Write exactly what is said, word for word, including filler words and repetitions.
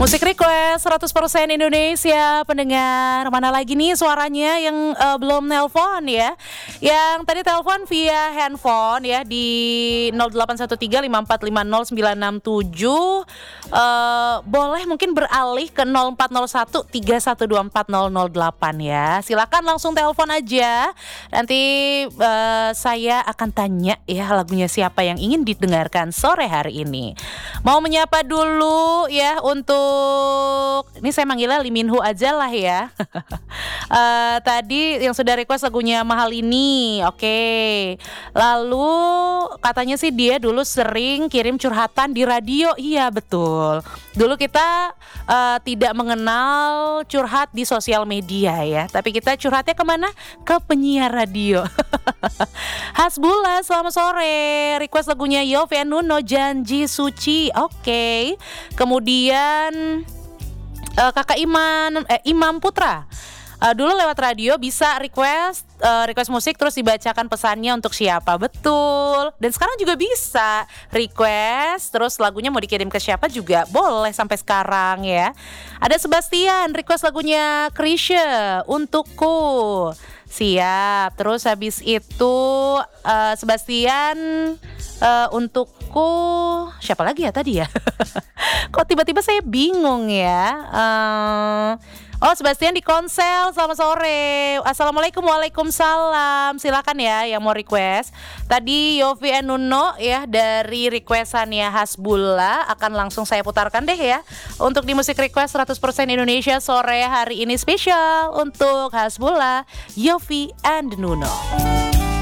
Musik request seratus persen Indonesia. Pendengar, mana lagi nih suaranya yang uh, belum nelpon ya? Yang tadi telepon via handphone ya di nol delapan satu tiga lima empat lima nol sembilan enam tujuh. uh, Boleh mungkin beralih ke nol empat nol satu tiga satu dua empat nol nol delapan ya. Silakan langsung telepon aja. Nanti uh, saya akan tanya ya lagunya siapa yang ingin didengarkan sore hari ini. Mau menyapa dulu ya untuk ini saya manggilnya Lee Min Ho aja lah ya. uh, Tadi yang sudah request lagunya Mahal Ini. Oke okay. Lalu katanya sih dia dulu sering kirim curhatan di radio. Iya betul. Dulu kita uh, tidak mengenal curhat di sosial media ya, tapi kita curhatnya kemana? Ke penyiar radio. Hasbullah, selamat sore. Request lagunya Yovie and Nuno, Janji Suci. Oke okay. Kemudian uh, kakak Iman eh, Imam Putra uh, dulu lewat radio bisa request uh, request musik terus dibacakan pesannya untuk siapa. Betul. Dan sekarang juga bisa request terus lagunya mau dikirim ke siapa juga boleh sampai sekarang ya. Ada Sebastian request lagunya Krisya, Untukku. Siap. Terus habis itu uh, Sebastian uh, Untukku. Siapa lagi ya tadi ya? Kok tiba-tiba saya bingung ya. uh, Oh Sebastian di Konsel. Selamat sore. Assalamualaikum. Waalaikumsalam. Silakan ya yang mau request. Tadi Yovie and Nuno ya dari requestannya Hasbullah akan langsung saya putarkan deh ya. Untuk di musik request seratus persen Indonesia sore hari ini spesial untuk Hasbullah, Yovie and Nuno.